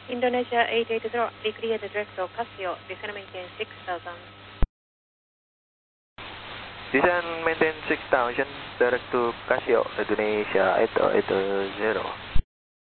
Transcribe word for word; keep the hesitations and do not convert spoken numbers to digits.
Indonesia eight eight zero, declare the direct to Casio, descend and maintain six thousand. Descend maintain six thousand, direct to Casio, Indonesia eight eight zero.